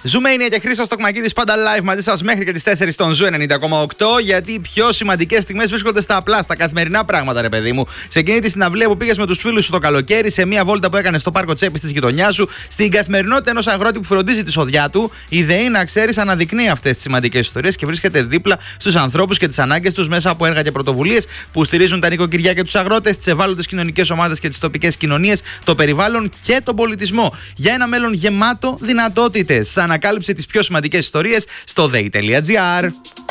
Ζούμε είναι και Χρήστος Τοκμακίδης πάντα live μαζί σας μέχρι και τις 4 στον Ζου 90,8. Γιατί οι πιο σημαντικές στιγμές βρίσκονται στα απλά, στα καθημερινά πράγματα, ρε παιδί μου. Σε εκείνη τη συναυλία που πήγες με τους φίλους σου το καλοκαίρι, σε μια βόλτα που έκανες στο πάρκο Τσέπης της γειτονιάς σου, στην καθημερινότητα ενός αγρότη που φροντίζει τη σοδιά του, η ΔΕΗ, να ξέρεις, αναδεικνύει αυτές τις σημαντικές ιστορίες και βρίσκεται δίπλα στους ανθρώπους και τις ανάγκες τους μέσα από έργα και πρωτοβουλίες που στηρίζουν τα νοικοκυριά και τους αγρότες, τις ευάλωτες κοινωνικές ομάδες και τις τοπικές κοινωνίες, το περιβάλλον και τον πολιτισμό. Για ένα μέλλον γεμάτο δυνατότητες. Ανακάλυψε τις πιο σημαντικές ιστορίες στο dei.gr.